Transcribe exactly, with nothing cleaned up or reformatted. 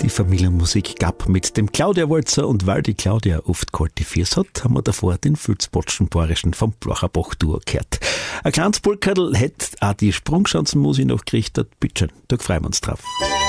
die Familienmusik gab mit dem Claudia-Walzer, und weil die Claudia oft kalte Füße hat, haben wir davor den Filzbotschen-Bayerischen vom Blacherbach-Duo gehört. Ein kleines Polkadl hätte auch die Sprungschanzenmusik noch gekriegt, bitteschön, da freuen wir uns drauf.